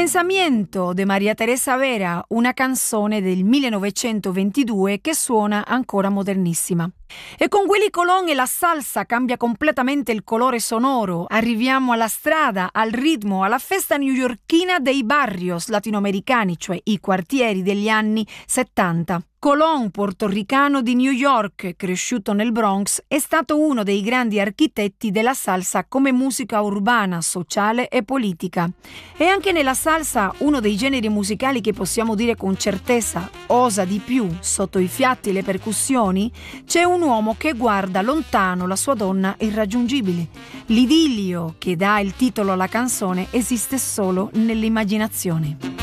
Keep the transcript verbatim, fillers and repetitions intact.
Pensamiento de Maria Teresa Vera, una canzone del millenovecentoventidue che suona ancora modernissima. E con Willy Colón e la salsa cambia completamente il colore sonoro. Arriviamo alla strada, al ritmo, alla festa newyorkina dei barrios latinoamericani, cioè i quartieri degli anni settanta. Colón, portoricano di New York, cresciuto nel Bronx, è stato uno dei grandi architetti della salsa come musica urbana, sociale e politica. E anche nella salsa, uno dei generi musicali che possiamo dire con certezza osa di più sotto i fiati e le percussioni, c'è un uomo che guarda lontano la sua donna irraggiungibile. L'idillio che dà il titolo alla canzone esiste solo nell'immaginazione.